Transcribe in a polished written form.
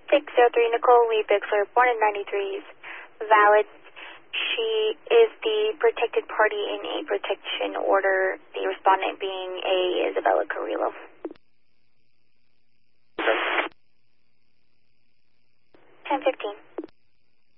603 Nicole Lee Bixler, born in 93, is valid. She is the protected party in a protection order, the respondent being a Isabella Carrillo. 10:15.